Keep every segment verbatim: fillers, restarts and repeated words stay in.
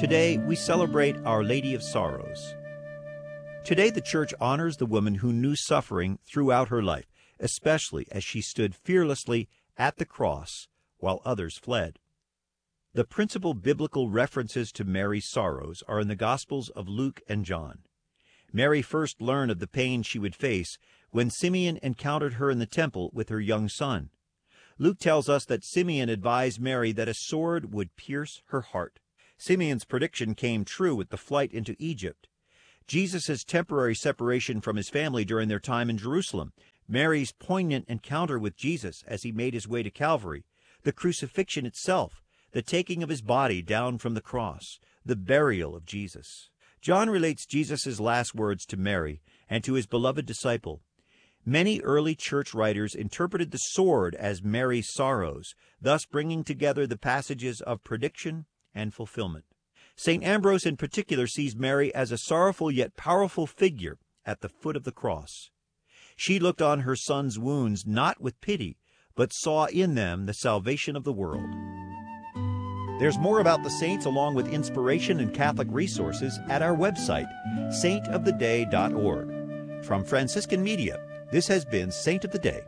Today, we celebrate Our Lady of Sorrows. Today, the Church honors the woman who knew suffering throughout her life, especially as she stood fearlessly at the cross while others fled. The principal biblical references to Mary's sorrows are in the Gospels of Luke and John. Mary first learned of the pain she would face when Simeon encountered her in the temple with her young son. Luke tells us that Simeon advised Mary that a sword would pierce her heart. Simeon's prediction came true with the flight into Egypt, Jesus' temporary separation from his family during their time in Jerusalem, Mary's poignant encounter with Jesus as he made his way to Calvary, the crucifixion itself, the taking of his body down from the cross, the burial of Jesus. John relates Jesus' last words to Mary and to his beloved disciple. Many early church writers interpreted the sword as Mary's sorrows, thus bringing together the passages of prediction and fulfillment. Saint Ambrose in particular sees Mary as a sorrowful yet powerful figure at the foot of the cross. She looked on her son's wounds not with pity, but saw in them the salvation of the world. There's more about the saints along with inspiration and Catholic resources at our website, saint of the day dot org. From Franciscan Media, this has been Saint of the Day.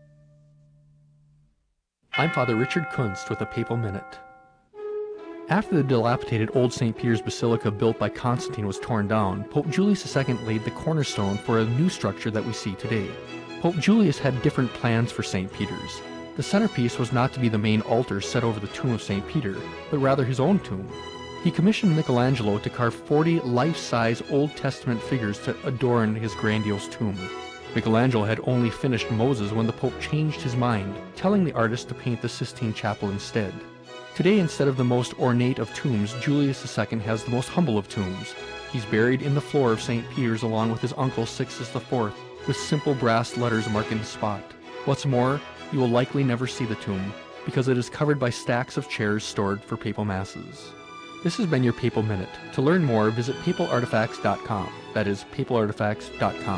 I'm Father Richard Kunst with a Papal Minute. After the dilapidated Old Saint Peter's Basilica built by Constantine was torn down, Pope Julius the Second laid the cornerstone for a new structure that we see today. Pope Julius had different plans for Saint Peter's. The centerpiece was not to be the main altar set over the tomb of Saint Peter, but rather his own tomb. He commissioned Michelangelo to carve forty life-size Old Testament figures to adorn his grandiose tomb. Michelangelo had only finished Moses when the Pope changed his mind, telling the artist to paint the Sistine Chapel instead. Today, instead of the most ornate of tombs, Julius the Second has the most humble of tombs. He's buried in the floor of Saint Peter's along with his uncle Sixtus the Fourth, with simple brass letters marking the spot. What's more, you will likely never see the tomb, because it is covered by stacks of chairs stored for papal masses. This has been your Papal Minute. To learn more, visit papal artifacts dot com. That is, papal artifacts dot com.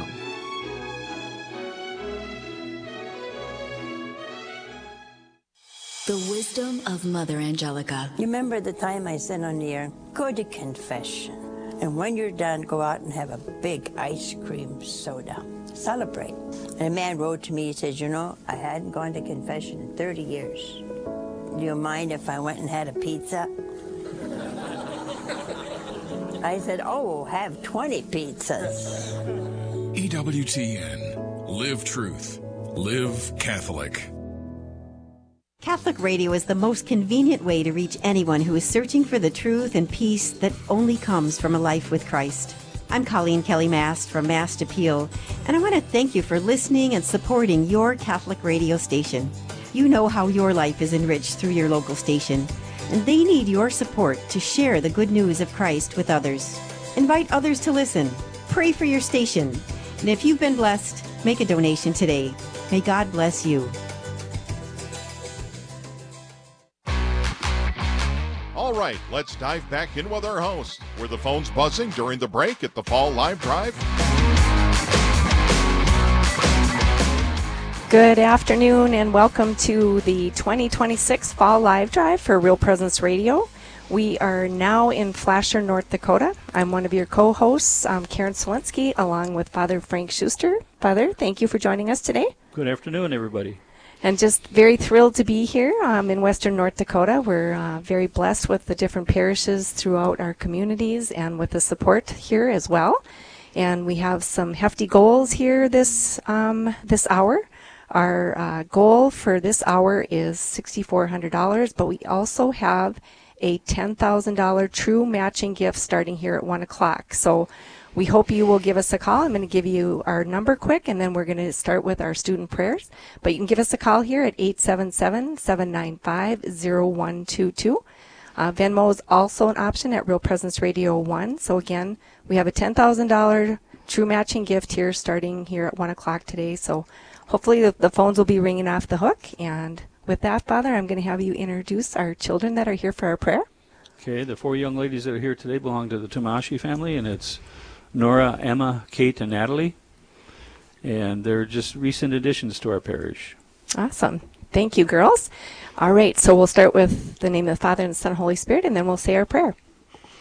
The wisdom of Mother Angelica. You remember the time I said on the air, go to confession. And when you're done, go out and have a big ice cream soda. Celebrate. And a man wrote to me, he says, you know, I hadn't gone to confession in thirty years. Do you mind if I went and had a pizza? I said, oh, have twenty pizzas. E W T N. Live truth. Live Catholic. Catholic radio is the most convenient way to reach anyone who is searching for the truth and peace that only comes from a life with Christ. I'm Colleen Kelly Mast from Mast Appeal, and I want to thank you for listening and supporting your Catholic radio station. You know how your life is enriched through your local station, and they need your support to share the good news of Christ with others. Invite others to listen. Pray for your station. And if you've been blessed, make a donation today. May God bless you. All right, let's dive back in with our host. Were the phones buzzing during the break at the Fall Live Drive? Good afternoon and welcome to the twenty twenty-six Fall Live Drive for Real Presence Radio. We are now in Flasher, North Dakota. I'm one of your co-hosts, um, Karen Selinsky, along with Father Frank Schuster. Father, thank you for joining us today. Good afternoon, everybody. And just very thrilled to be here um, in western North Dakota. We're uh, very blessed with the different parishes throughout our communities and with the support here as well. And we have some hefty goals here this um, this hour. Our uh, goal for this hour is six thousand four hundred dollars, but we also have a ten thousand dollars true matching gift starting here at one o'clock. So we hope you will give us a call. I'm going to give you our number quick, and then we're going to start with our student prayers. But you can give us a call here at eight seven seven, seven nine five, zero one two two. Uh, Venmo is also an option at Real Presence Radio one. So again, we have a ten thousand dollars true matching gift here starting here at one o'clock today. So hopefully the, the phones will be ringing off the hook. And with that, Father, I'm going to have you introduce our children that are here for our prayer. Okay, the four young ladies that are here today belong to the Tomashi family, and it's Nora, Emma, Kate, and Natalie. And they're just recent additions to our parish. Awesome. Thank you, girls. All right, so we'll start with the name of the Father and the Son and Holy Spirit, and then we'll say our prayer.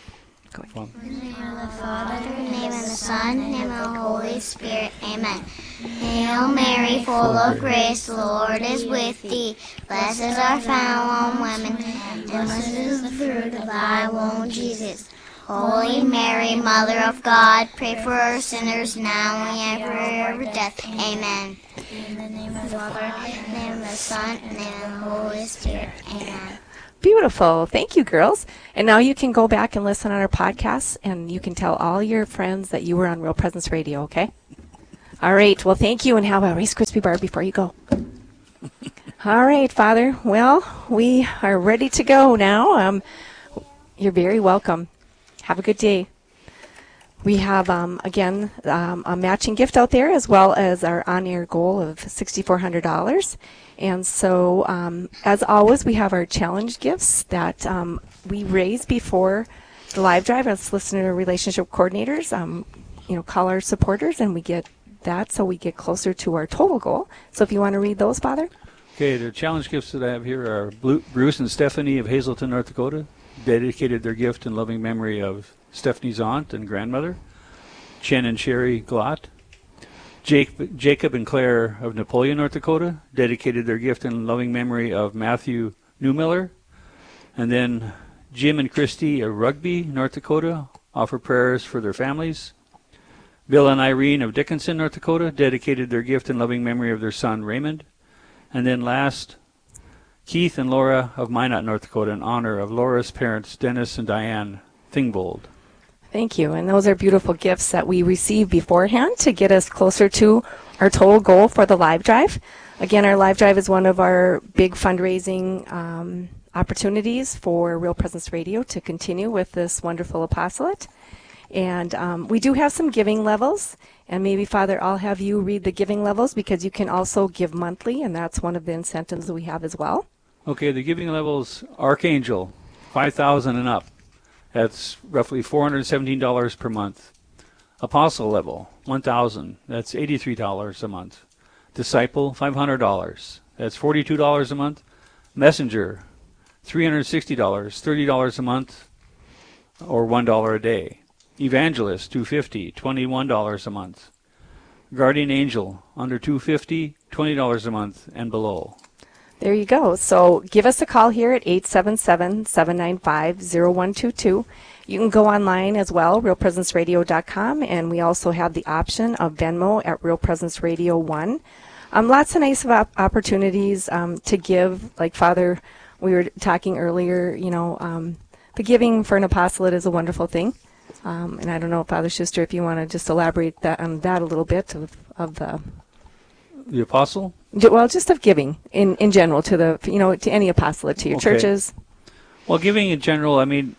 Go ahead. In the name of the Father, in the name of the Son, in the name of the Holy Spirit. Amen. Hail Mary, full of grace, the Lord is with thee. Blessed art thou among women, and blessed is the fruit of thy womb, Jesus. Holy Mary, Mother of God, pray for us sinners now and at the hour of death. Amen. In the name of the Father, in the name of the Son, in the name of the Holy Spirit. Amen. Beautiful. Thank you, girls. And now you can go back and listen on our podcasts, and you can tell all your friends that you were on Real Presence Radio, okay? All right. Well, thank you, and have a Rice Krispie bar before you go. All right, Father. Well, we are ready to go now. Um, you're very welcome. Have a good day. We have, um, again, um, a matching gift out there, as well as our on-air goal of six thousand four hundred dollars. And so, um, as always, we have our challenge gifts that um, we raise before the live drive as listener relationship coordinators. Um, you know, call our supporters, and we get that, so we get closer to our total goal. So, if you want to read those, Father. Okay, the challenge gifts that I have here are Bruce and Stephanie of Hazelton, North Dakota, dedicated their gift in loving memory of Stephanie's aunt and grandmother. Chen and Sherry Glott. Jake, Jacob and Claire of Napoleon, North Dakota, dedicated their gift in loving memory of Matthew Newmiller. And then Jim and Christy of Rugby, North Dakota, offer prayers for their families. Bill and Irene of Dickinson, North Dakota, dedicated their gift in loving memory of their son Raymond. And then last, Keith and Laura of Minot, North Dakota, in honor of Laura's parents, Dennis and Diane Thingbold. Thank you. And those are beautiful gifts that we receive beforehand to get us closer to our total goal for the live drive. Again, our live drive is one of our big fundraising um, opportunities for Real Presence Radio to continue with this wonderful apostolate. And um, we do have some giving levels. And maybe, Father, I'll have you read the giving levels, because you can also give monthly, and that's one of the incentives that we have as well. Okay, the giving levels, Archangel, five thousand dollars and up. That's roughly four hundred seventeen dollars per month. Apostle level, one thousand dollars. That's eighty-three dollars a month. Disciple, five hundred dollars. That's forty-two dollars a month. Messenger, three hundred sixty dollars, thirty dollars a month, or one dollar a day. Evangelist, two hundred fifty dollars, twenty-one dollars a month. Guardian Angel, under two hundred fifty dollars, twenty dollars a month and below. There you go. So give us a call here at eight seven seven, seven nine five, zero one two two. You can go online as well, real presence radio dot com, and we also have the option of Venmo at Real Presence Radio one. Um, lots of nice op- opportunities um, to give. Like Father, we were talking earlier, you know, um, the giving for an apostolate is a wonderful thing. Um, and I don't know, Father Schuster, if you want to just elaborate that on that a little bit of, of the... The apostle? Well, just of giving in, in general to the, you know, to any apostolate, to your Okay. churches. Well, giving in general, I mean,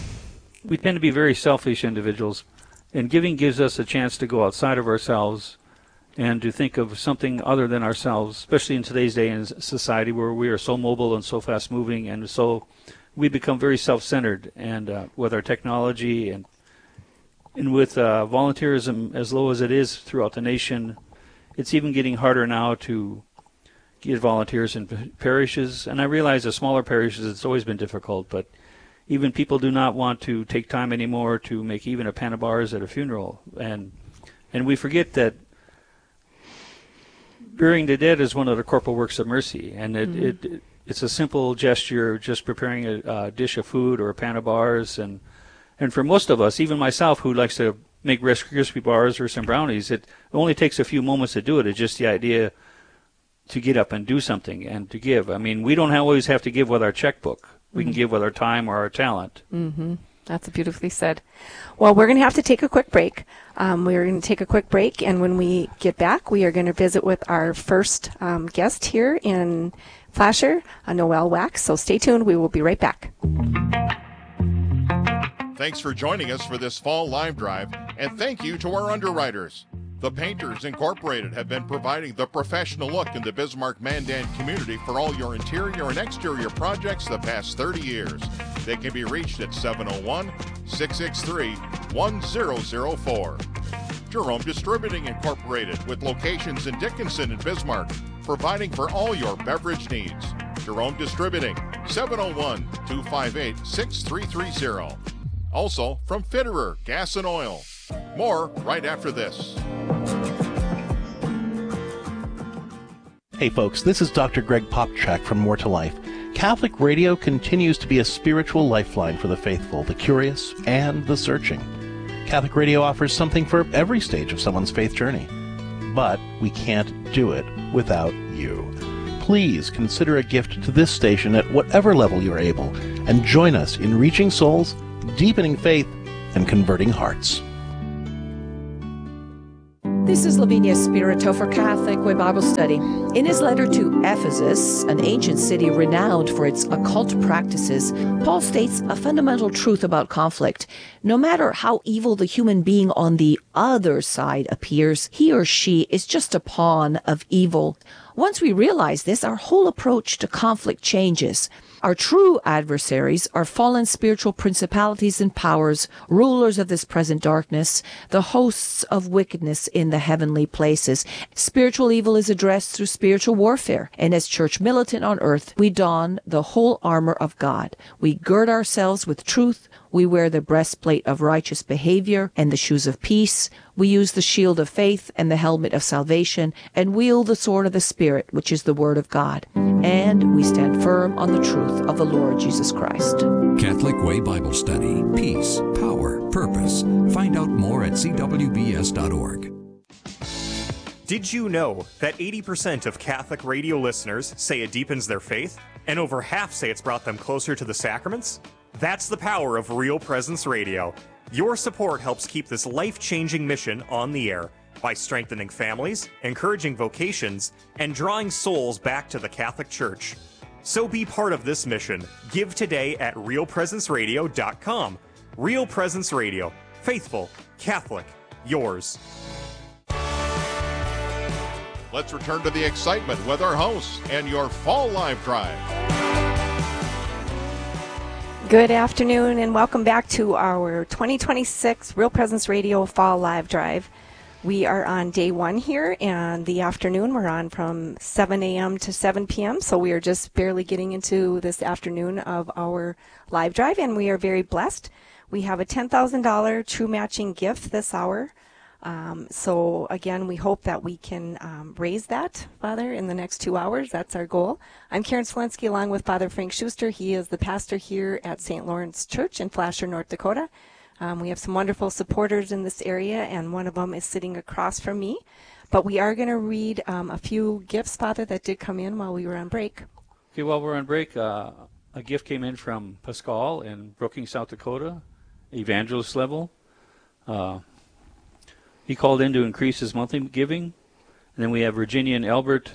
we tend to be very selfish individuals, and giving gives us a chance to go outside of ourselves and to think of something other than ourselves, especially in today's day in society where we are so mobile and so fast moving, and so we become very self-centered. And uh, with our technology and and with uh, volunteerism as low as it is throughout the nation, it's even getting harder now to get volunteers in p- parishes. And I realize the smaller parishes, it's always been difficult, but even people do not want to take time anymore to make even a pan of bars at a funeral. And and we forget that burying the dead is one of the corporal works of mercy. And it, mm-hmm. it, it it's a simple gesture, just preparing a, a dish of food or a pan of bars. And, and for most of us, even myself who likes to make Rice Krispie bars or some brownies, it only takes a few moments to do it. It's just the idea to get up and do something and to give. I mean, we don't always have to give with our checkbook. We mm-hmm. can give with our time or our talent. Mm-hmm. That's beautifully said. Well, we're going to have to take a quick break. Um, we're going to take a quick break, and when we get back, we are going to visit with our first um, guest here in Flasher, uh, Noel Wax. So stay tuned. We will be right back. Thanks for joining us for this fall live drive, and thank you to our underwriters. The Painters Incorporated have been providing the professional look in the Bismarck-Mandan community for all your interior and exterior projects the past thirty years. They can be reached at seven oh one, six six three, one zero zero four. Jerome Distributing Incorporated, with locations in Dickinson and Bismarck, providing for all your beverage needs. Jerome Distributing, seven oh one, two five eight, six three three zero. Also from Fitterer Gas and Oil. More right after this. Hey folks, this is Doctor Greg Popchak from More to Life. Catholic radio continues to be a spiritual lifeline for the faithful, the curious, and the searching. Catholic radio offers something for every stage of someone's faith journey. But we can't do it without you. Please consider a gift to this station at whatever level you are able, and join us in reaching souls, deepening faith, and converting hearts. This is Lavinia Spirito for Catholic Way Bible Study. In his letter to Ephesus, an ancient city renowned for its occult practices, Paul states a fundamental truth about conflict. No matter how evil the human being on the other side appears, he or she is just a pawn of evil. Once we realize this, our whole approach to conflict changes. Our true adversaries are fallen spiritual principalities and powers, rulers of this present darkness, the hosts of wickedness in the heavenly places. Spiritual evil is addressed through spiritual warfare, and as church militant on earth, we don the whole armor of God. We gird ourselves with truth. We wear the breastplate of righteous behavior and the shoes of peace. We use the shield of faith and the helmet of salvation, and wield the sword of the Spirit, which is the Word of God. And we stand firm on the truth of the Lord Jesus Christ. Catholic Way Bible Study. Peace, power, purpose. Find out more at c w b s dot org. Did you know that eighty percent of Catholic radio listeners say it deepens their faith, and over half say it's brought them closer to the sacraments? That's the power of Real Presence Radio. Your support helps keep this life-changing mission on the air by strengthening families, encouraging vocations, and drawing souls back to the Catholic Church. So be part of this mission. Give today at real presence radio dot com. Real Presence Radio. Faithful, Catholic, yours. Let's return to the excitement with our hosts and your Fall Live Drive. Good afternoon and welcome back to our twenty twenty-six Real Presence Radio Fall Live Drive. We are on day one here, and the afternoon we're on from seven a.m. to seven p.m., so we are just barely getting into this afternoon of our live drive, and we are very blessed. We have a ten thousand dollars true matching gift this hour. Um, so again, we hope that we can um, raise that, Father, in the next two hours. That's our goal. I'm Karen Selensky along with Father Frank Schuster. He is the pastor here at Saint Lawrence Church in Flasher, North Dakota. Um, we have some wonderful supporters in this area, and one of them is sitting across from me. But we are going to read um, a few gifts, Father, that did come in while we were on break. Okay, while we're on break, uh, a gift came in from Pascal in Brookings, South Dakota, evangelist level. Uh, He called in to increase his monthly giving. And then we have Virginia and Albert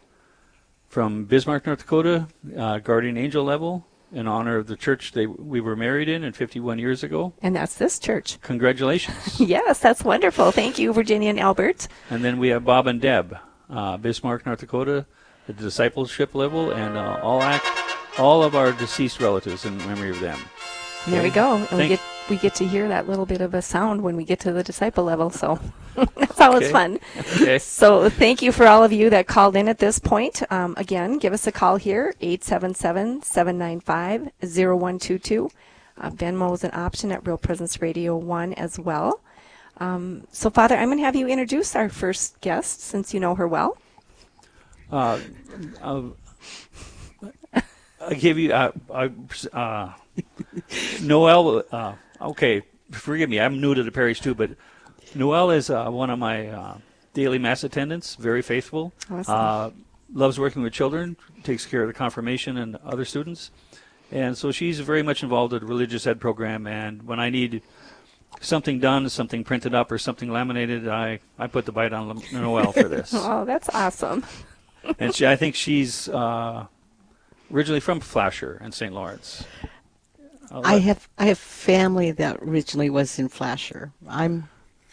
from Bismarck, North Dakota, uh, guardian angel level, in honor of the church they we were married in and fifty-one years ago. And that's this church. Congratulations. Yes, that's wonderful. Thank you, Virginia and Albert. And then we have Bob and Deb, uh, Bismarck, North Dakota, the discipleship level, and uh, all act, all of our deceased relatives in memory of them. Okay. There we go. And we Thank get we get to hear that little bit of a sound when we get to the disciple level, so that's always okay. fun. Okay. So thank you for all of you that called in at this point. Um, again, give us a call here, eight seven seven, seven nine five, zero one two two. Uh, Venmo is an option at Real Presence Radio one as well. Um, so, Father, I'm going to have you introduce our first guest, since you know her well. Uh, I'll, I'll give you... Uh, uh, Noel... Uh, Okay, forgive me, I'm new to the parish too, but Noelle is uh, one of my uh, daily Mass attendants, very faithful, awesome. uh, loves working with children, takes care of the confirmation and other students, and so she's very much involved in the religious ed program, and when I need something done, something printed up or something laminated, I, I put the bite on Noelle for this. Oh, that's awesome. And she, I think she's uh, originally from Flasher in Saint Lawrence. I have I have family that originally was in Flasher. I'm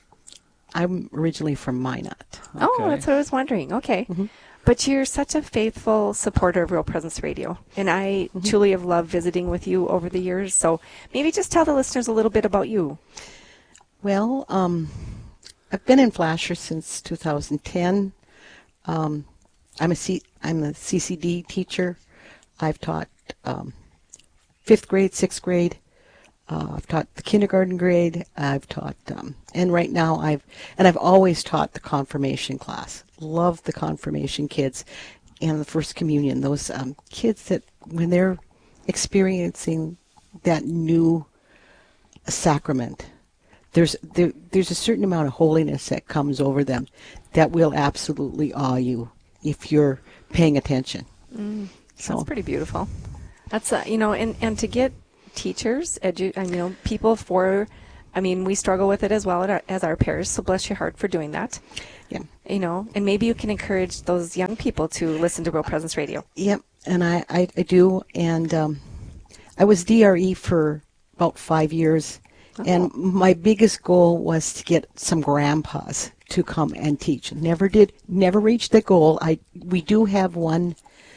I'm originally from Minot. Oh, okay. That's what I was wondering. Okay. Mm-hmm. But you're such a faithful supporter of Real Presence Radio, and I mm-hmm. truly have loved visiting with you over the years. So maybe just tell the listeners a little bit about you. Well, um, I've been in Flasher since two thousand ten. Um, I'm a C, I'm a C C D teacher. I've taught um, fifth grade, sixth grade, Uh, I've taught the kindergarten grade. I've taught, um, and right now I've, and I've always taught the confirmation class. Love the confirmation kids and the First Communion. Those um, kids that when they're experiencing that new sacrament, there's there, there's a certain amount of holiness that comes over them that will absolutely awe you if you're paying attention. Mm, So- that's pretty beautiful. That's uh, you know, and and to get teachers, edu, uh, you know, people for, I mean, we struggle with it as well at our, as our parish. So bless your heart for doing that. Yeah. You know, and maybe you can encourage those young people to listen to Real Presence Radio. Yep, and I, I, I do. And um, I was D R E for about five years. And my biggest goal was to get some grandpas to come and teach. Never did, never reached that goal. I we do have one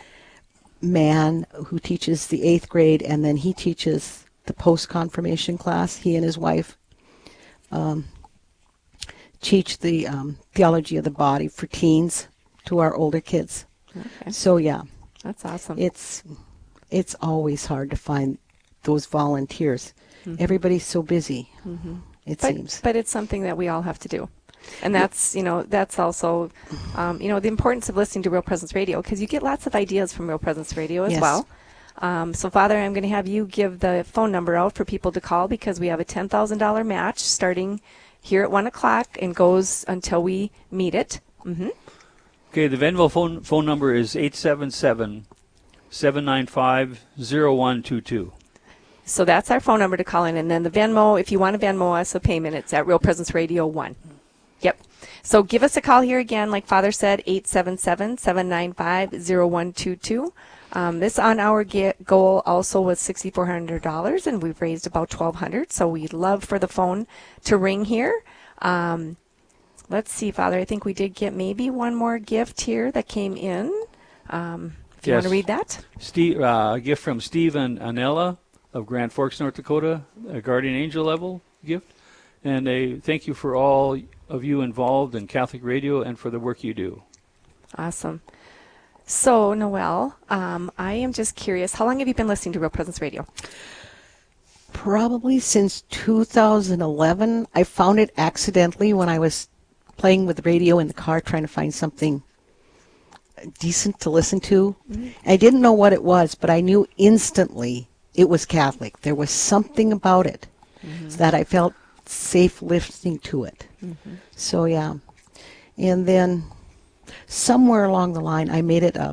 man who teaches the eighth grade, and then he teaches the post-confirmation class. He and his wife um, teach the um, theology of the body for teens to our older kids. Okay. So yeah, That's awesome. it's it's always hard to find those volunteers. Mhm. Everybody's so busy. Mm-hmm. It but, seems. But it's something that we all have to do. And that's, you know, that's also, um, you know, the importance of listening to Real Presence Radio, because you get lots of ideas from Real Presence Radio as Yes. well. Um, so, Father, I'm going to have you give the phone number out for people to call, because we have a ten thousand dollars match starting here at one o'clock and goes until we meet it. Mm-hmm. Okay, the Venmo phone phone number is eight seven seven, seven nine five, zero one two two. So that's our phone number to call in. And then the Venmo, if you want to Venmo us a payment, it's at Real Presence Radio one. Yep. So give us a call here again, like Father said, eight seven seven, seven nine five, zero one two two. Um, this on our get goal also was six thousand four hundred dollars, and we've raised about twelve hundred dollars. So we'd love for the phone to ring here. Um, let's see, Father. I think we did get maybe one more gift here that came in. Um, if you Yes. want to read that. Steve, uh, a gift from Steve and Anella of Grand Forks, North Dakota, a Guardian Angel level gift. And a thank you for all of you involved in Catholic Radio and for the work you do. Awesome. So, Noelle, um, I am just curious, how long have you been listening to Real Presence Radio? Probably since two thousand eleven. I found it accidentally when I was playing with the radio in the car trying to find something decent to listen to. Mm-hmm. I didn't know what it was, but I knew instantly it was Catholic. There was something about it Mm-hmm. that I felt safe listening to it. Mhm. So, yeah. And then somewhere along the line, I made it a,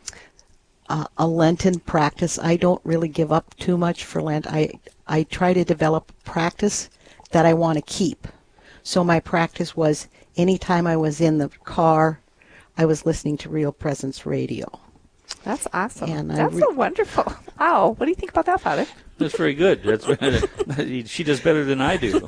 a, a Lenten practice. I don't really give up too much for Lent. I, I try to develop a practice that I want to keep. So my practice was anytime I was in the car, I was listening to Real Presence Radio. That's awesome. And I That's re- so wonderful. Wow. What do you think about that, Father? That's very good. That's she does better than I do.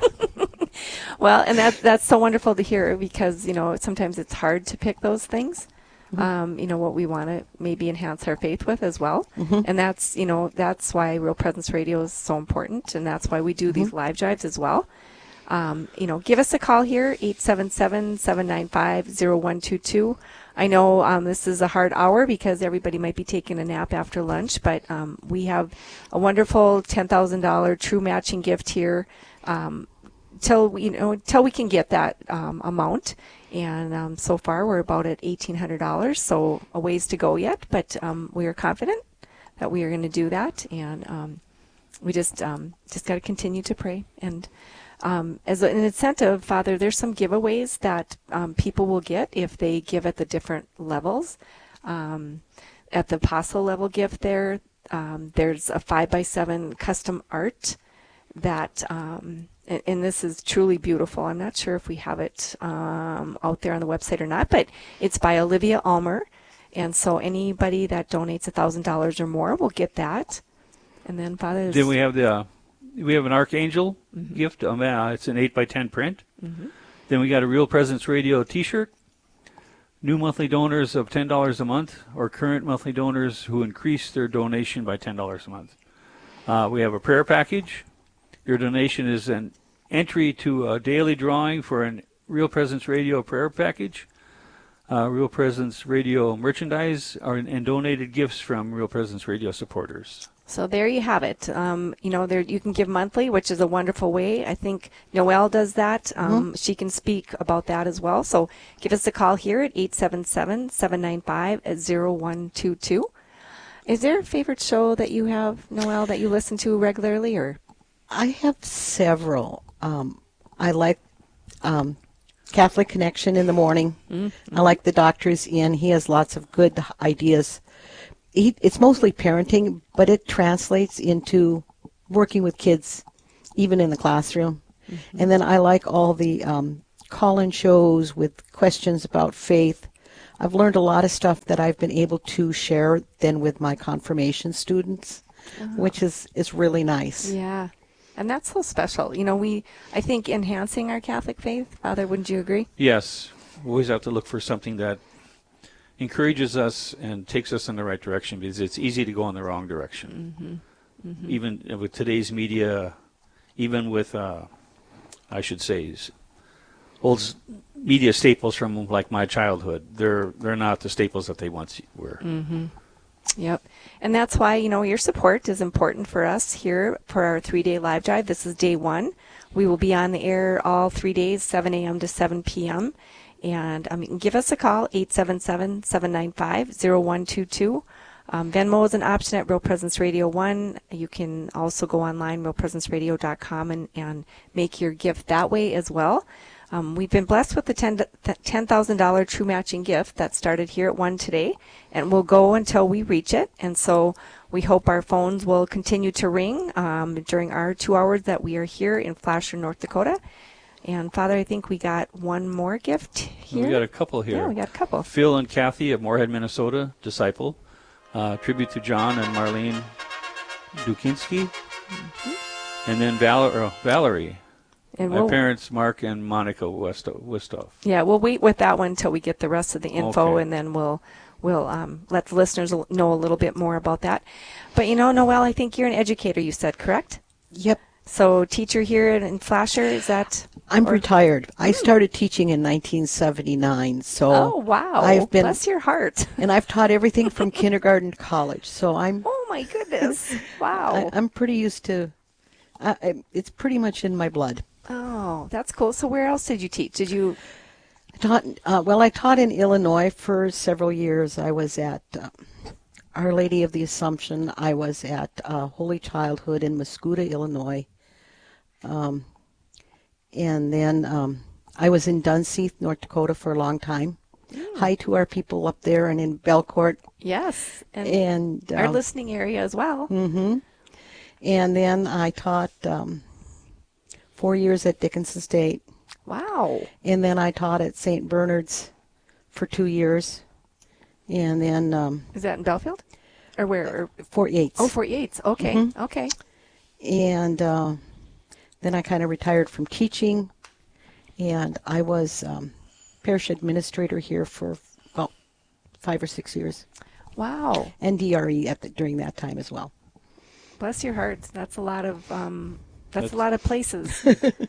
Well, and that that's so wonderful to hear, because, you know, sometimes it's hard to pick those things. Mhm. Um, you know, what we want to maybe enhance our faith with as well. Mhm. And that's, you know, that's why Real Presence Radio is so important, and that's why we do these live drives as well. Um, you know, give us a call here, eight seven seven, seven nine five, zero one two two. I know um, this is a hard hour because everybody might be taking a nap after lunch, but um, we have a wonderful ten thousand dollars true matching gift here um, till we, you know, till we can get that um, amount. And um, so far we're about at eighteen hundred dollars, so a ways to go yet, but um, we are confident that we are going to do that, and um, we just um, just got to continue to pray. And Um, as an incentive, Father, there's some giveaways that um, people will get if they give at the different levels. Um, at the apostle level gift there, um, there's a five by seven custom art that, um, and, and this is truly beautiful. I'm not sure if we have it um, out there on the website or not, but it's by Olivia Almer. And so anybody that donates one thousand dollars or more will get that. And then, Father, Then we have the uh, we have an Archangel Mhm. gift. Um, uh, it's an eight by ten print. Mhm. Then we got a Real Presence Radio T-shirt. New monthly donors of ten dollars a month, or current monthly donors who increase their donation by ten dollars a month. Uh, we have a prayer package. Your donation is an entry to a daily drawing for an Real Presence Radio prayer package. Uh, Real Presence Radio merchandise, are, and donated gifts from Real Presence Radio supporters. So there you have it. Um, you know, there you can give monthly, which is a wonderful way. I think Noelle does that. Um, Mm-hmm. She can speak about that as well. So give us a call here at eight seven seven, seven nine five, zero one two two. Is there a favorite show that you have, Noelle, that you listen to regularly? Or I have several. Um, I like um, Catholic Connection in the morning. Mm-hmm. I like The Doctor's In. He has lots of good ideas. He, it's mostly parenting, but it translates into working with kids, even in the classroom. Mm-hmm. And then I like all the um, call-in shows with questions about faith. I've learned a lot of stuff that I've been able to share then with my confirmation students, Oh. which is, is really nice. Yeah. And that's so special. You know, we, I think, enhancing our Catholic faith. Father, wouldn't you agree? Yes. We always have to look for something that encourages us and takes us in the right direction, because it's easy to go in the wrong direction. Mm-hmm. Mm-hmm. Even with today's media, even with, uh, I should say, old s- media staples from like my childhood, they're they're not the staples that they once were. Mm-hmm. Yep. And that's why, you know, your support is important for us here for our three-day live drive. This is day one. We will be on the air all three days, seven a.m. to seven p.m. And um, you can give us a call, eight seven seven, seven nine five, zero one two two. Um, Venmo is an option at Real Presence Radio one. You can also go online, real presence radio dot com, and, and make your gift that way as well. Um, we've been blessed with the ten thousand dollars True Matching gift that started here at one today, and will go until we reach it. And so we hope our phones will continue to ring um, during our two hours that we are here in Flasher, North Dakota. And, Father, I think we got one more gift here. We got a couple here. Yeah, we got a couple. Phil and Kathy of Moorhead, Minnesota, disciple. Uh, tribute to John and Marlene Dukinski. Mm-hmm. And then Val- uh, Valerie. And My we'll, parents, Mark and Monica Westo- Wistoff. Yeah, we'll wait with that one until we get the rest of the info, Okay. and then we'll we'll um, let the listeners l- know a little bit more about that. But, you know, Noelle, I think you're an educator, you said, correct? Yep. So teacher here in Flasher, is that? I'm or- retired. I started teaching in nineteen seventy-nine, so Oh, wow. I've been, Bless your heart. and I've taught everything from kindergarten to college. So I'm. Oh my goodness! Wow. I, I'm pretty used to. I, I, it's pretty much in my blood. Oh, that's cool. So where else did you teach? Did you? I taught. Uh, well, I taught in Illinois for several years. I was at uh, Our Lady of the Assumption. I was at uh, Holy Childhood in Mascoutah, Illinois. Um, and then um, I was in Dunseith, North Dakota for a long time. Mm. Hi to our people up there and in Belcourt. Yes, and, and our um, listening area as well. Mm-hmm. And then I taught um, four years at Dickinson State. Wow. And then I taught at Saint Bernard's for two years. And then... Um, Is that in Belfield? Or where? Fort Yates. Oh, Fort Yates. Okay, Mm-hmm. okay. And uh, then I kind of retired from teaching. And I was um, parish administrator here for about five or six years. Wow. And D R E at the, during that time as well. Bless your hearts. That's a lot of um, that's, That's- a lot of places.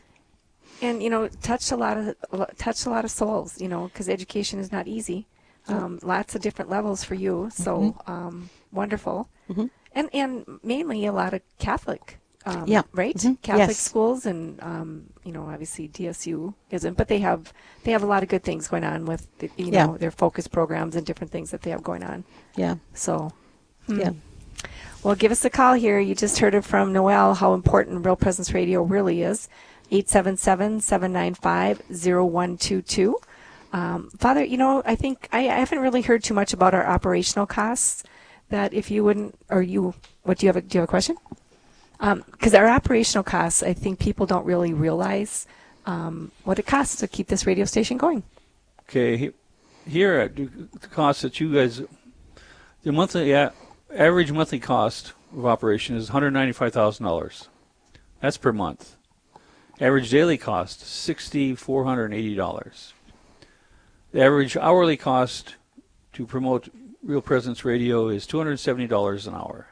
And, you know, touched a lot of touched a lot of souls, you know, because education is not easy. Um, lots of different levels for you. So Mm-hmm. um, wonderful. Mhm. And and mainly a lot of Catholic, um, Yeah. right? Mhm. Catholic Yes. schools, and um, you know, obviously D S U isn't, but they have they have a lot of good things going on with the, you Yeah. know, their focus programs and different things that they have going on. Yeah. So, hmm. Yeah. Well, give us a call here. You just heard it from Noelle how important Real Presence Radio really is. eight seven seven, seven nine five, zero one two two. Um, Father, you know, I think I, I haven't really heard too much about our operational costs. That if you wouldn't, or you, what do you have? A, do you have a question? Because our operational costs, I think people don't really realize um, what it costs to keep this radio station going. Okay, he- here at the cost that you guys, the monthly yeah, average monthly cost of operation is one hundred ninety-five thousand dollars. That's per month. Average daily cost six thousand four hundred eighty dollars. The average hourly cost to promote Real Presence Radio is two hundred seventy dollars an hour.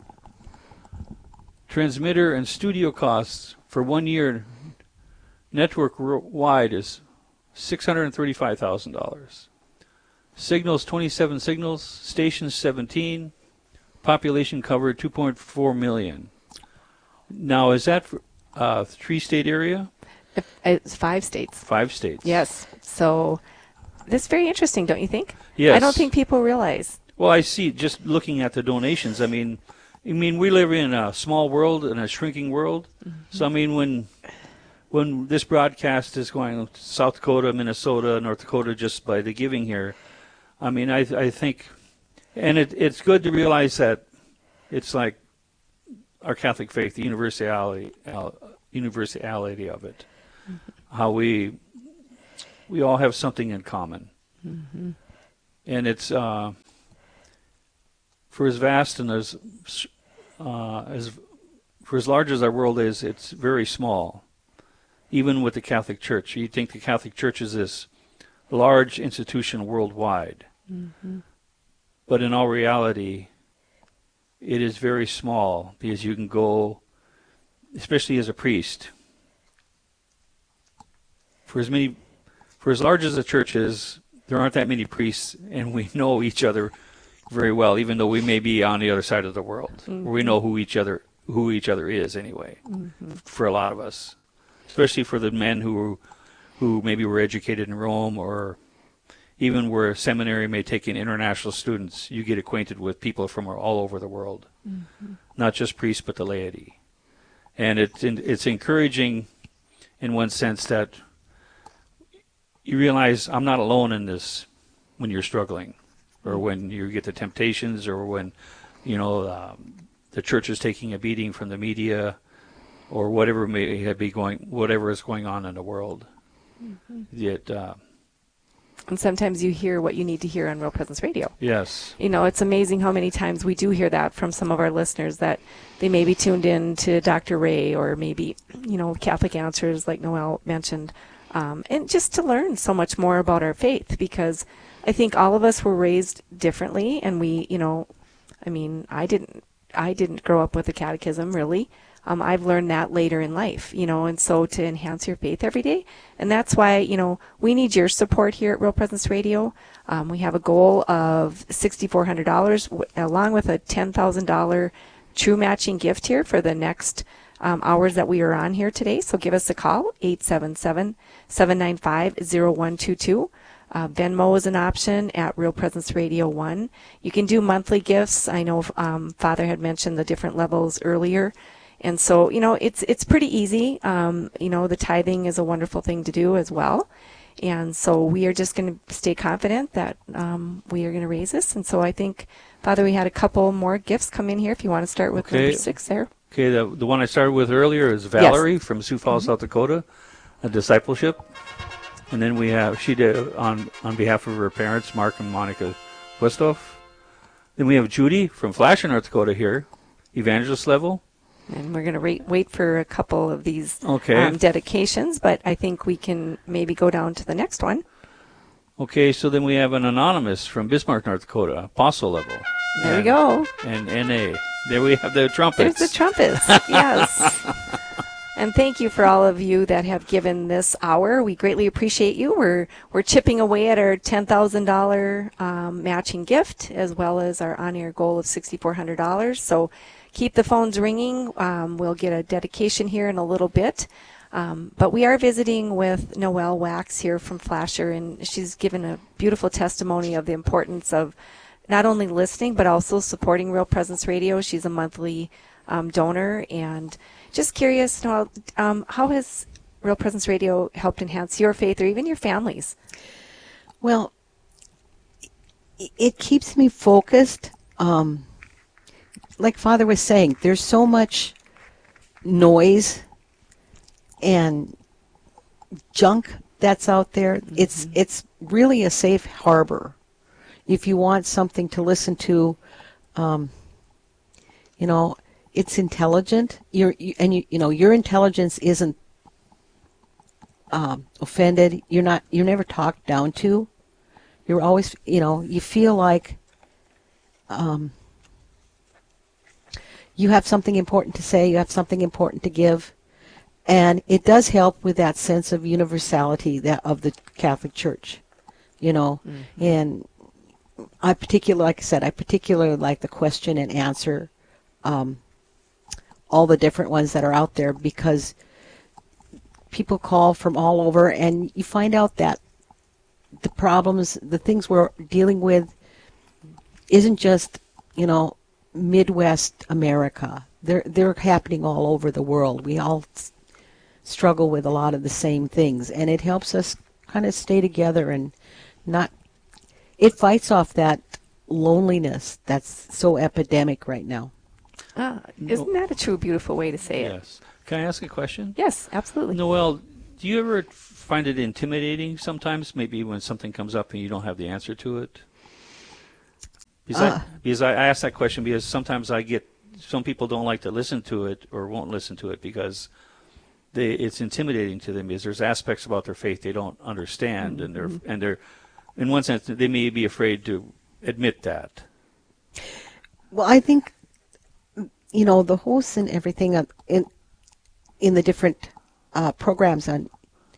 Transmitter and studio costs for one year network-wide is six hundred thirty-five thousand dollars. Signals, twenty-seven signals. Stations, seventeen. population covered two point four million. Now, is that for, uh, three-state area? It's five states. Five states. Yes. So that's very interesting, don't you think? Yes. I don't think people realize. Well, I see, just looking at the donations, I mean, I mean, we live in a small world, in a shrinking world. Mm-hmm. So, I mean, when when this broadcast is going to South Dakota, Minnesota, North Dakota, just by the giving here, I mean, I I think, and it, it's good to realize that it's like our Catholic faith, the universality, uh, universality of it, mm-hmm. how we we all have something in common. Mm-hmm. And it's, uh, for as vast and as, uh, as, for as large as our world is, it's very small. Even with the Catholic Church, you'd think the Catholic Church is this large institution worldwide. Mm-hmm. But in all reality, it is very small, because you can go, especially as a priest, for as many, for as large as the church is, there aren't that many priests, and we know each other very well, even though we may be on the other side of the world. Mm-hmm. We know who each other who each other is anyway. Mm-hmm. For a lot of us, especially for the men who who maybe were educated in Rome, or even where seminary may take in international students. You get acquainted with people from all over the world, mm-hmm. not just priests but the laity, and it's it's encouraging in one sense that you realize I'm not alone in this when you're struggling, or when you get the temptations, or when, you know, um, the church is taking a beating from the media, or whatever may be going, whatever is going on in the world. Mm-hmm. Yet, uh, and sometimes you hear what you need to hear on Real Presence Radio. Yes. You know, it's amazing how many times we do hear that from some of our listeners, that they may be tuned in to Doctor Ray, or maybe, you know, Catholic Answers, like Noel mentioned. Um, and just to learn so much more about our faith, because I think all of us were raised differently, and we, you know, I mean, I didn't, I didn't grow up with a catechism, really. Um, I've learned that later in life, you know, and so to enhance your faith every day. And that's why, you know, we need your support here at Real Presence Radio. Um, we have a goal of six thousand four hundred dollars, w- along with a ten thousand dollars true matching gift here for the next Um, hours that we are on here today. So give us a call, eight seven seven, seven nine five, zero one two two. Uh, Venmo is an option at Real Presence Radio one. You can do monthly gifts. I know um, Father had mentioned the different levels earlier. And so, you know, it's it's pretty easy. Um, you know, the tithing is a wonderful thing to do as well. And so we are just going to stay confident that um, we are going to raise this. And so I think, Father, we had a couple more gifts come in here, if you want to start with okay. number six there. Okay, the, the one I started with earlier is Valerie yes. from Sioux Falls, mm-hmm. South Dakota, a discipleship. And then we have, she did on, on behalf of her parents, Mark and Monica Westhoff. Then we have Judy from Flasher, North Dakota here, evangelist level. And we're going to wait, wait for a couple of these okay. um, dedications, but I think we can maybe go down to the next one. Okay, so then we have an anonymous from Bismarck, North Dakota, apostle level. There and, we go. And N A. There we have the trumpets. There's the trumpets, yes. And thank you for all of you that have given this hour. We greatly appreciate you. We're we're chipping away at our ten thousand dollars um, matching gift, as well as our on-air goal of six thousand four hundred dollars. So keep the phones ringing. Um, we'll get a dedication here in a little bit. Um, but we are visiting with Noelle Wax here from Flasher, and she's given a beautiful testimony of the importance of not only listening, but also supporting Real Presence Radio. She's a monthly um, donor, and just curious, Noelle, um, how has Real Presence Radio helped enhance your faith, or even your families? Well, it keeps me focused. Um, like Father was saying, there's so much noise and junk that's out there. Mm-hmm. It's it's really a safe harbor. If you want something to listen to, um, you know, it's intelligent. You're, you, and you, you know, your intelligence isn't um, offended. You're not. You're never talked down to. You're always, you know, you feel like um, you have something important to say. You have something important to give, and it does help with that sense of universality that of the Catholic Church, you know, mm-hmm. and. I particularly, like I said, I particularly like the question and answer, um, all the different ones that are out there, because people call from all over, and you find out that the problems, the things we're dealing with, isn't just, you know, Midwest America. They're they're happening all over the world. We all s- struggle with a lot of the same things, and it helps us kind of stay together and not. It fights off that loneliness that's so epidemic right now. Ah, isn't that a true, beautiful way to say it? Yes. Can I ask a question? Yes, absolutely. Noelle, do you ever find it intimidating sometimes, maybe when something comes up and you don't have the answer to it? Because, Uh. I, because I ask that question because sometimes I get, some people don't like to listen to it or won't listen to it because they, it's intimidating to them because there's aspects about their faith they don't understand, and they're, and they're, in one sense, they may be afraid to admit that. Well, I think, you know, the hosts and everything uh, in in the different uh, programs on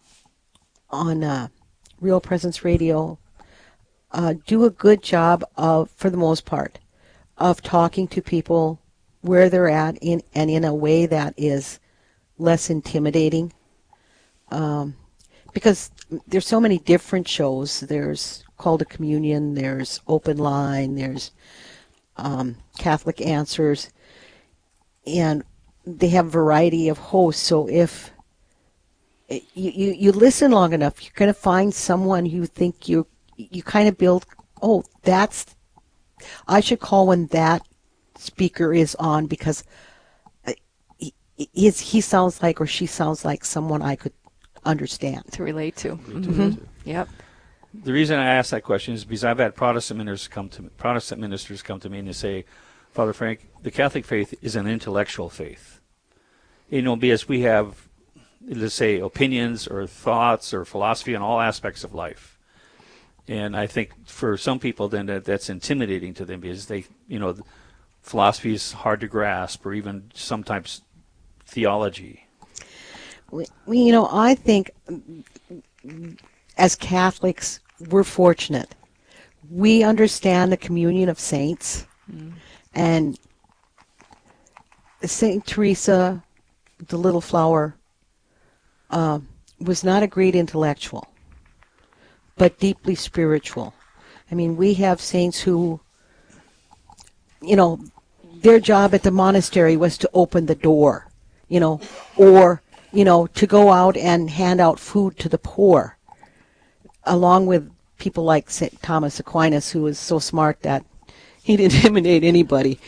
on uh, Real Presence Radio uh, do a good job of, for the most part, of talking to people where they're at in and in a way that is less intimidating. Um, because there's so many different shows. There's Call to Communion, there's Open Line, there's um, Catholic Answers, and they have a variety of hosts. So if you, you, you listen long enough, you're going to find someone you think you you kind of build, oh, that's, I should call when that speaker is on because he, he, he sounds like or she sounds like someone I could understand. To relate to. Mm-hmm. Yep. The reason I ask that question is because I've had Protestant ministers come to me, Protestant ministers come to me and they say, Father Frank, the Catholic faith is an intellectual faith. You know, because we have, let's say, opinions or thoughts or philosophy on all aspects of life. And I think for some people, then that, that's intimidating to them because they, you know, philosophy is hard to grasp, or even sometimes theology. We, we, you know, I think as Catholics, we're fortunate. We understand the communion of saints, mm. and Saint Teresa, the Little Flower, uh, was not a great intellectual, but deeply spiritual. I mean, we have saints who, you know, their job at the monastery was to open the door, you know, or, you know, to go out and hand out food to the poor, along with people like Saint Thomas Aquinas, who was so smart that he didn't intimidate anybody.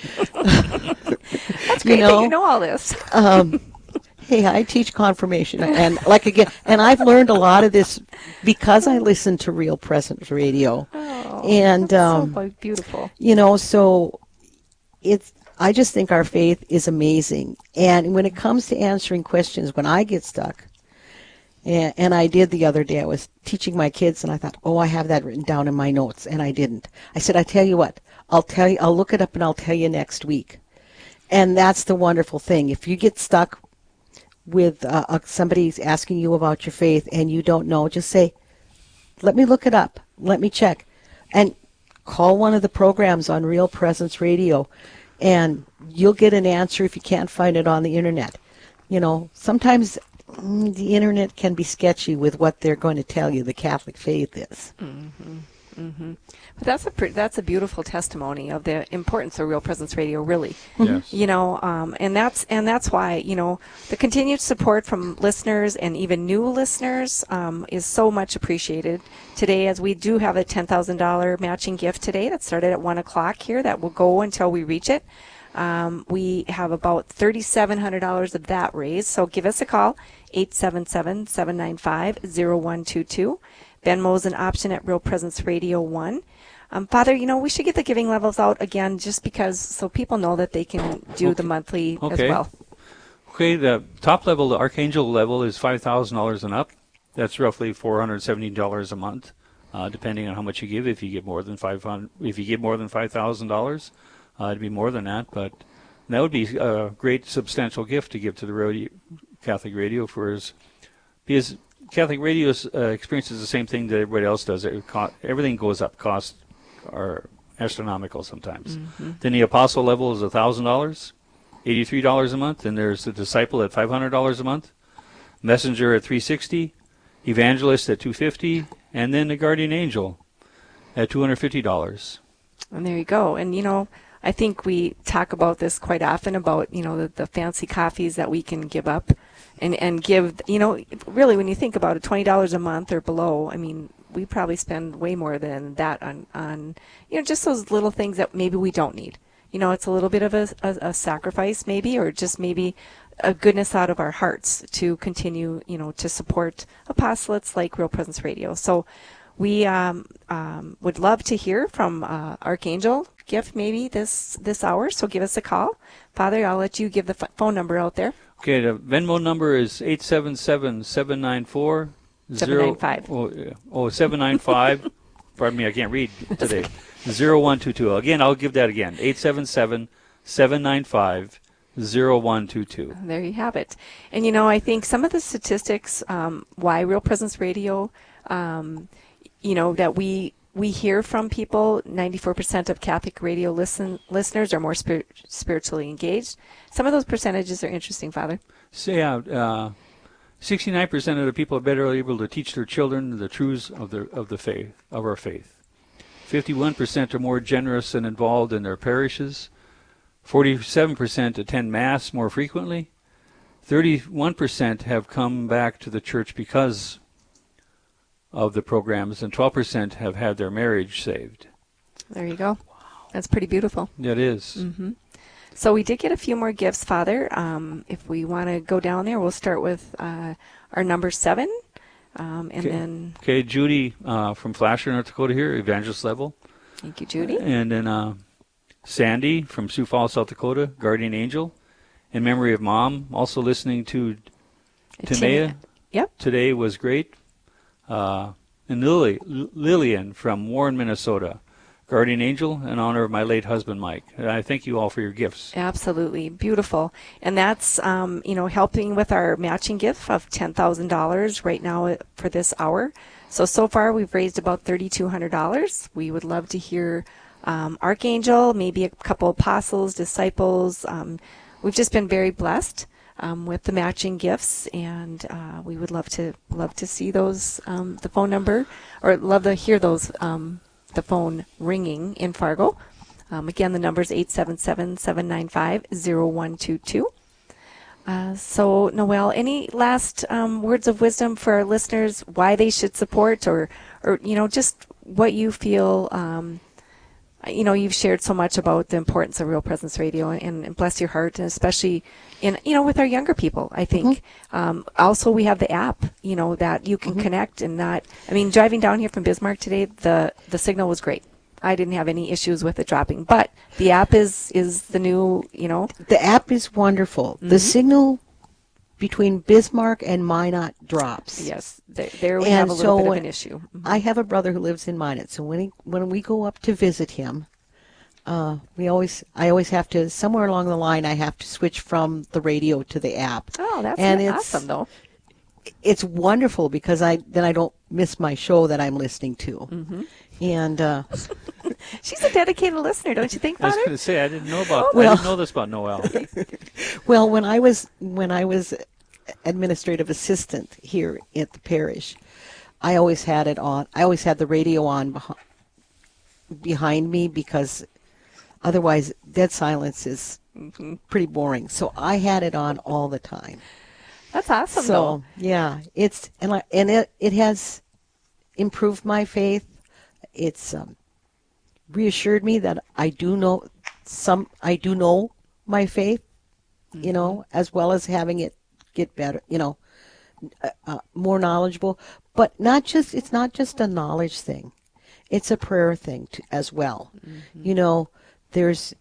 That's great you know, that you know all this. um, hey, I teach confirmation, and like again, and I've learned a lot of this because I listen to Real Presence Radio. Oh, and that's um, so beautiful. You know, so it's. I just think our faith is amazing, and when it comes to answering questions, when I get stuck, and, and I did the other day, I was teaching my kids, and I thought, oh, I have that written down in my notes, and I didn't. I said, I tell you what, I'll tell you, I'll look it up, and I'll tell you next week. And that's the wonderful thing. If you get stuck with uh, uh, somebody's asking you about your faith and you don't know, just say, let me look it up. Let me check. And call one of the programs on Real Presence Radio, and you'll get an answer if you can't find it on the internet. You know, sometimes mm, the internet can be sketchy with what they're going to tell you the Catholic faith is. Mm-hmm. Mm-hmm. But that's a pre- that's a beautiful testimony of the importance of Real Presence Radio, really. Yes. You know, um, and that's and that's why, you know, the continued support from listeners and even new listeners um, is so much appreciated today, as we do have a ten thousand dollars matching gift today that started at one o'clock here that will go until we reach it. Um, we have about three thousand seven hundred dollars of that raised, so give us a call, eight seven seven, seven nine five, zero one two two. Venmo is an option at Real Presence Radio one. Um, Father, you know, we should get the giving levels out again just because so people know that they can do okay. the monthly okay. as well. Okay, the top level, the Archangel level, is five thousand dollars and up. That's roughly four hundred seventy dollars a month, uh, depending on how much you give. If you give more than five hundred, if you give more than five thousand dollars, uh, it'd be more than that. But that would be a great substantial gift to give to the radio, Catholic Radio for his, because Catholic Radio uh, experiences the same thing that everybody else does. It co- everything goes up, cost are astronomical sometimes. Mm-hmm. Then the apostle level is one thousand dollars, eighty-three dollars a month. And there's the disciple at five hundred dollars a month, messenger at three hundred sixty dollars, evangelist at two hundred fifty dollars, and then the guardian angel at two hundred fifty dollars. And there you go. And, you know, I think we talk about this quite often about, you know, the, the fancy coffees that we can give up and, and give, you know, really when you think about it, twenty dollars a month or below, I mean, we probably spend way more than that on, on, you know, just those little things that maybe we don't need. You know, it's a little bit of a, a, a sacrifice maybe, or just maybe a goodness out of our hearts to continue, you know, to support apostolates like Real Presence Radio. So we um, um, would love to hear from uh, Archangel Gift maybe this, this hour, so give us a call. Father, I'll let you give the f- phone number out there. Okay, the Venmo number is eight seven seven, seven nine four, seven nine five. Oh, oh, seven nine five. Pardon me, I can't read today. zero one two two. Again, I'll give that again. eight seven seven, seven nine five, zero one two two. There you have it. And, you know, I think some of the statistics um, why Real Presence Radio, um, you know, that we we hear from people, ninety-four percent of Catholic radio listen, listeners are more spir- spiritually engaged. Some of those percentages are interesting, Father. So, yeah, uh, sixty-nine percent of the people are better able to teach their children the truths of the of the faith, of our faith. fifty-one percent are more generous and involved in their parishes. forty-seven percent attend Mass more frequently. thirty-one percent have come back to the church because of the programs, and twelve percent have had their marriage saved. There you go. Wow. That's pretty beautiful. That is. Mm-hmm. So we did get a few more gifts, Father. Um, if we want to go down there, we'll start with uh, our number seven. Um, and okay. then... Okay, Judy uh, from Flasher, North Dakota here, evangelist level. Thank you, Judy. And then uh, Sandy from Sioux Falls, South Dakota, guardian angel. In memory of Mom, also listening to Timea. Yep. Today was great. Uh, and Lily, L- Lillian from Warren, Minnesota, guardian angel in honor of my late husband, Mike. And I thank you all for your gifts. Absolutely. Beautiful. And that's, um, you know, helping with our matching gift of ten thousand dollars right now for this hour. So, so far we've raised about three thousand two hundred dollars. We would love to hear um, Archangel, maybe a couple apostles, disciples. Um, we've just been very blessed um, with the matching gifts, and uh, we would love to love to see those, um, the phone number, or love to hear those um the phone ringing in Fargo. Um, again, the number is eight seven seven, seven nine five, zero one two two. Uh, so, Noel, any last um, words of wisdom for our listeners, why they should support, or, or you know, just what you feel, um, you know, you've shared so much about the importance of Real Presence Radio, and, and bless your heart, and especially in, you know, with our younger people, I think. Mm-hmm. Um, also, we have the app, you know, that you can mm-hmm. connect and not, I mean, driving down here from Bismarck today, the, the signal was great. I didn't have any issues with it dropping, but the app is, is the new, you know. The app is wonderful. Mm-hmm. The signal between Bismarck and Minot drops. Yes, there, there we and have a little so bit of an issue. Mm-hmm. I have a brother who lives in Minot, so when he, when we go up to visit him, uh, we always I always have to, somewhere along the line, I have to switch from the radio to the app. Oh, that's and awesome, though. It's wonderful because I then I don't miss my show that I'm listening to. Mm-hmm. And uh, she's a dedicated listener, don't you think, Father? I was going to say I didn't know about. Oh. Well, I didn't know this about Noel. Well, when I was when I was administrative assistant here at the parish, I always had it on. I always had the radio on beh- behind me because otherwise, dead silence is mm-hmm. pretty boring. So I had it on all the time. That's awesome, so, though. yeah, it's and I, and it it has improved my faith. It's um, reassured me that I do know some. I do know my faith, mm-hmm. you know, as well as having it get better, you know, uh, uh, more knowledgeable. But not just. It's not just a knowledge thing. It's a prayer thing to, as well. Mm-hmm. You know, there's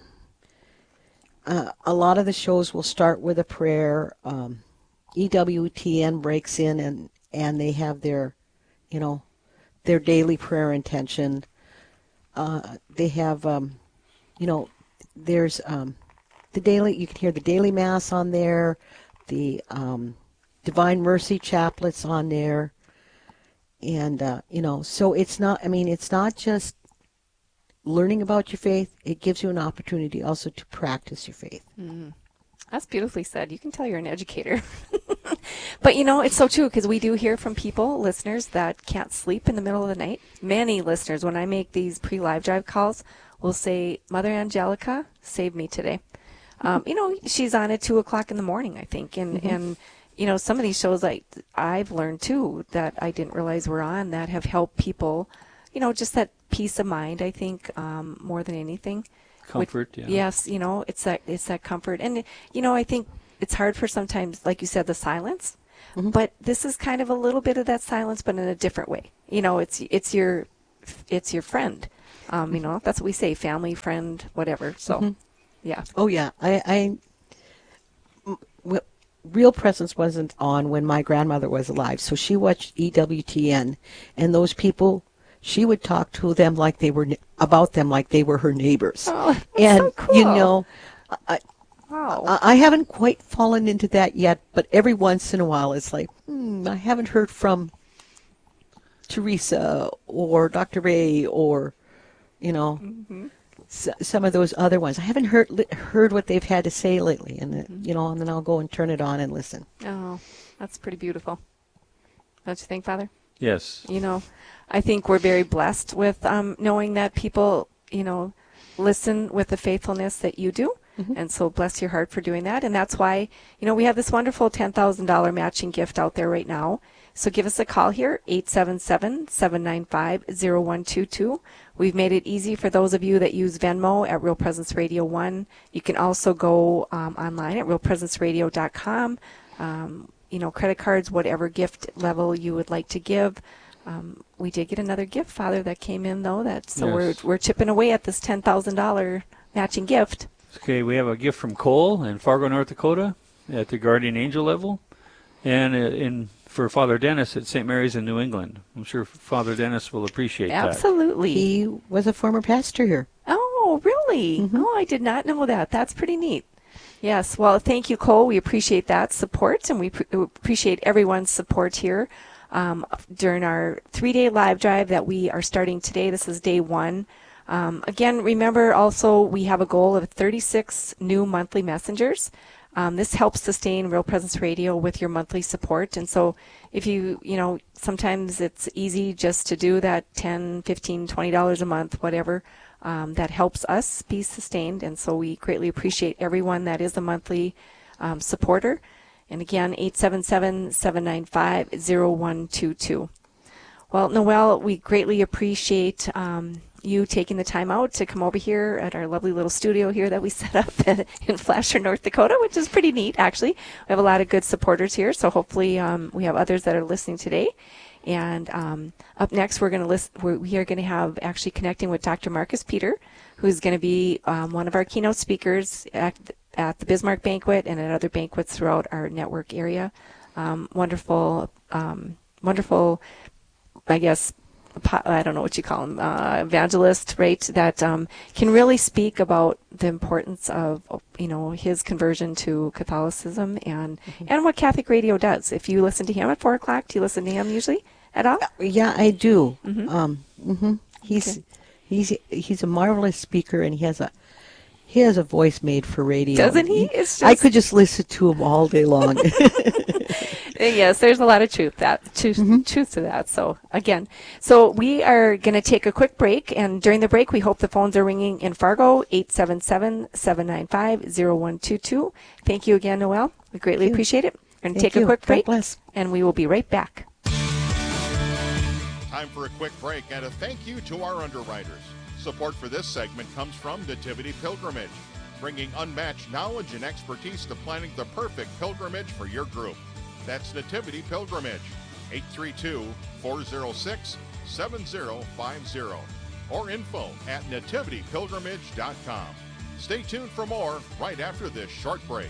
uh, a lot of the shows will start with a prayer. Um, E W T N breaks in and, and they have their, you know, their daily prayer intention. Uh, they have, um, you know, there's um, the daily, you can hear the daily mass on there, the um, Divine Mercy chaplets on there. And, uh, you know, so it's not, I mean, it's not just learning about your faith, it gives you an opportunity also to practice your faith. Mm. That's beautifully said. You can tell you're an educator. But, you know, it's so true because we do hear from people, listeners, that can't sleep in the middle of the night. Many listeners, when I make these pre-live drive calls, will say, Mother Angelica, save me today. Um, you know, she's on at two o'clock in the morning, I think. And, mm-hmm. and you know, some of these shows like I've learned, too, that I didn't realize were on that have helped people, you know, just that peace of mind, I think, um, more than anything. Comfort, Which, yeah. Yes, you know, it's that it's that comfort. And, you know, I think it's hard for sometimes, like you said, the silence. Mm-hmm. But this is kind of a little bit of that silence, but in a different way. You know, it's it's your it's your friend. Um, mm-hmm. You know, that's what we say, family, friend, whatever. So, mm-hmm. yeah. Oh, yeah. I, I w- Real Presence wasn't on when my grandmother was alive, so she watched E W T N, and those people, she would talk to them like they were about them like they were her neighbors. Oh, that's and so cool. you know, I, wow. I, I haven't quite fallen into that yet, but every once in a while it's like, hmm, I haven't heard from Teresa or Doctor Ray or, you know, mm-hmm. s- some of those other ones. I haven't heard li- heard what they've had to say lately, and mm-hmm. you know, and then I'll go and turn it on and listen. Oh, that's pretty beautiful. Don't you think, Father? Yes. You know, I think we're very blessed with um, knowing that people, you know, listen with the faithfulness that you do. Mm-hmm. And so bless your heart for doing that. And that's why, you know, we have this wonderful ten thousand dollars matching gift out there right now. So give us a call here, eight seven seven, seven nine five, zero one two two. We've made it easy for those of you that use Venmo at Real Presence Radio one. You can also go um, online at real presence radio dot com. Um, you know, credit cards, whatever gift level you would like to give. Um, we did get another gift, Father, that came in, though. That So yes. we're we're chipping away at this ten thousand dollars matching gift. Okay, we have a gift from Cole in Fargo, North Dakota at the Guardian Angel level. And in for Father Dennis at Saint Mary's in New England. I'm sure Father Dennis will appreciate Absolutely. that. He was a former pastor here. Oh, really? Mm-hmm. Oh, I did not know that. That's pretty neat. Yes. Well, thank you, Cole. We appreciate that support, and we pr- appreciate everyone's support here um, during our three-day live drive that we are starting today. This is day one. Um, again, remember also we have a goal of thirty-six new monthly messengers. Um, this helps sustain Real Presence Radio with your monthly support. And so if you, you know, sometimes it's easy just to do that ten, fifteen, twenty dollars a month, whatever. Um, that helps us be sustained. And so we greatly appreciate everyone that is a monthly um, supporter. And again, eight seven seven, seven nine five, zero one two two. Well, Noelle, we greatly appreciate um, you taking the time out to come over here at our lovely little studio here that we set up in Flasher, North Dakota, which is pretty neat, actually. We have a lot of good supporters here, so hopefully um, we have others that are listening today. And um, up next, we're going to list. We're, we are going to have actually connecting with Doctor Marcus Peter, who's going to be um, one of our keynote speakers at, at the Bismarck banquet and at other banquets throughout our network area. Um, wonderful, um, wonderful, I guess, I don't know what you call them, uh, evangelist, right, that um, can really speak about the importance of, you know, his conversion to Catholicism and mm-hmm. and what Catholic radio does. If you listen to him at four o'clock, do you listen to him usually at all? Uh, yeah, I do. Mm-hmm. Um, mm-hmm. He's okay. he's he's a marvelous speaker, and he has a he has a voice made for radio. Doesn't he? It's just... I could just listen to him all day long. Yes, there's a lot of truth that truth, mm-hmm. truth to that. So again, so we are going to take a quick break, and during the break, we hope the phones are ringing in Fargo, eight seven seven, seven nine five, zero one two two. Thank you again, Noelle. We greatly Thank appreciate it. We're going to take you. a quick God break, bless. and we will be right back. Time for a quick break and a thank you to our underwriters. Support for this segment comes from Nativity Pilgrimage, bringing unmatched knowledge and expertise to planning the perfect pilgrimage for your group. That's Nativity Pilgrimage, eight three two, four zero six, seven zero five zero, or info at nativity pilgrimage dot com. Stay tuned for more right after this short break.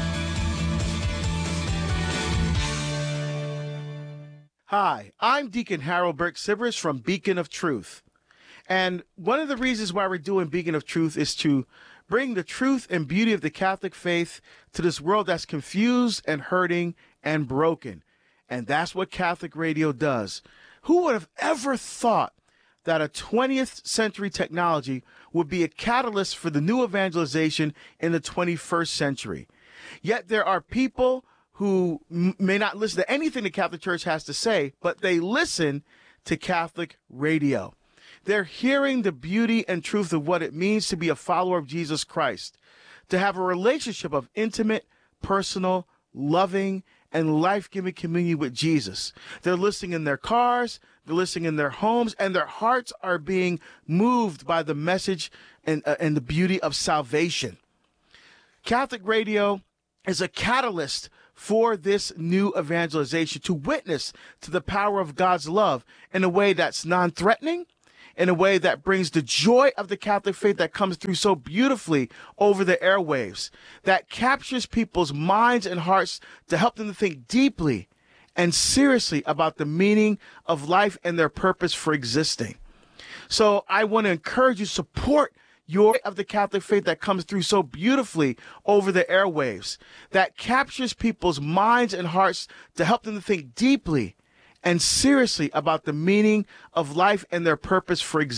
Hi, I'm Deacon Harold Burke-Sivers from Beacon of Truth. And one of the reasons why we're doing Beacon of Truth is to bring the truth and beauty of the Catholic faith to this world that's confused and hurting and broken. And that's what Catholic radio does. Who would have ever thought that a twentieth century technology would be a catalyst for the new evangelization in the twenty-first century. Yet there are people who m- may not listen to anything the Catholic Church has to say, but they listen to Catholic radio. They're hearing the beauty and truth of what it means to be a follower of Jesus Christ, to have a relationship of intimate, personal, loving, and life-giving communion with Jesus. They're listening in their cars, they're listening in their homes, and their hearts are being moved by the message and, uh, and the beauty of salvation. Catholic radio is a catalyst for this new evangelization, to witness to the power of God's love in a way that's non-threatening, in a way that brings the joy of the Catholic faith that comes through so beautifully over the airwaves, that captures people's minds and hearts to help them to think deeply and seriously about the meaning of life and their purpose for existing. So I want to encourage you to support your of the Catholic faith that comes through so beautifully over the airwaves, that captures people's minds and hearts to help them to think deeply and seriously about the meaning of life and their purpose for existing.